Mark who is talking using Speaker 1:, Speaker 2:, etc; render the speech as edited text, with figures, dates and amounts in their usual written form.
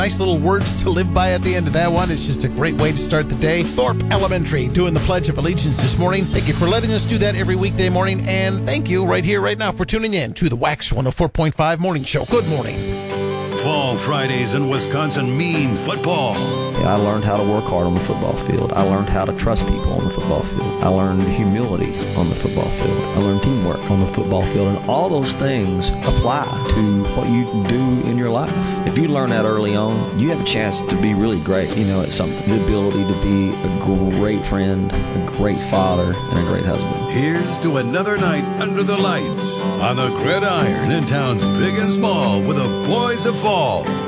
Speaker 1: Nice little words to live by at the end of that one. It's just a great way to start the day. Thorpe Elementary doing the Pledge of Allegiance this morning. Thank you for letting us do that every weekday morning. And thank you right here, right now for tuning in to the Wax 104.5 Morning Show. Good morning.
Speaker 2: Fall Fridays in Wisconsin mean football.
Speaker 3: I learned how to work hard on the football field. I learned how to trust people on the football field. I learned humility on the football field. I learned teamwork on the football field. And all those things apply to what you do in your life. If you learn that early on, you have a chance to be really great, at something. The ability to be a great friend, a great father, and a great husband.
Speaker 2: Here's to another night under the lights on the gridiron in town's big and small with the boys of fall.